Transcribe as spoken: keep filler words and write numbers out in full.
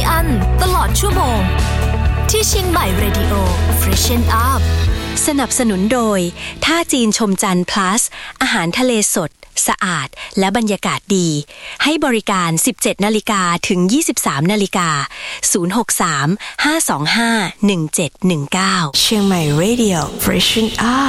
อั้นตลอดชั่วโมงที่เชียงใหม่ Radio Freshen Up สนับสนุนโดยท่าจีนชมจันทร์ plus อาหารทะเลสดสะอาดและบรรยากาศดีให้บริการ สิบเจ็ดนาฬิกา ถึง ยี่สิบสามนาฬิกา ศูนย์ หก สาม ห้า สอง ห้า หนึ่ง เจ็ด หนึ่ง เก้า เชียงใหม่ Radio Freshen Up